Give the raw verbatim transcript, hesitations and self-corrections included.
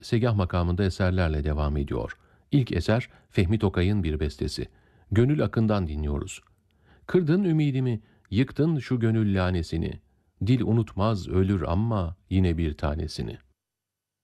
Segah makamında eserlerle devam ediyor. İlk eser Fehmi Tokay'ın bir bestesi. Gönül Akın'dan dinliyoruz. Kırdın ümidimi, yıktın şu gönül lanesini. Dil unutmaz ölür ama yine bir tanesini.